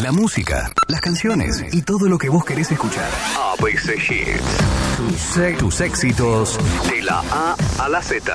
La música, las canciones y todo lo que vos querés escuchar. ABC Hits. Tus éxitos de la A a la Z.